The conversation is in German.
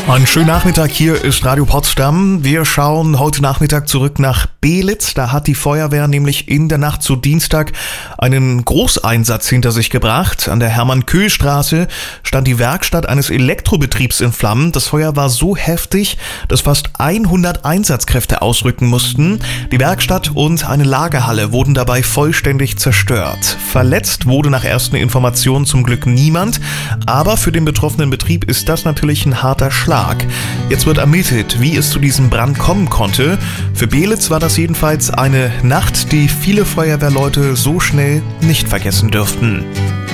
Einen schönen Nachmittag, hier ist Radio Potsdam. Wir schauen heute Nachmittag zurück nach Beelitz. Da hat die Feuerwehr nämlich in der Nacht zu Dienstag einen Großeinsatz hinter sich gebracht. An der Hermann-Köhl-Straße stand die Werkstatt eines Elektrobetriebs in Flammen. Das Feuer war so heftig, dass fast 100 Einsatzkräfte ausrücken mussten. Die Werkstatt und eine Lagerhalle wurden dabei vollständig zerstört. Verletzt wurde nach ersten Informationen zum Glück niemand, aber für den betroffenen Betrieb ist das natürlich ein harter Schlag. Jetzt wird ermittelt, wie es zu diesem Brand kommen konnte. Für Beelitz war das jedenfalls eine Nacht, die viele Feuerwehrleute so schnell nicht vergessen dürften.